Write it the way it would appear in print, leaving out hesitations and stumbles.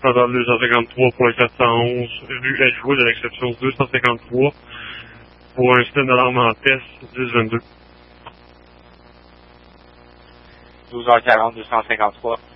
standard 253 pour le 411 rue Edgewood à l'exception 253 pour un système d'alarme en test 1022. 12h40, 253.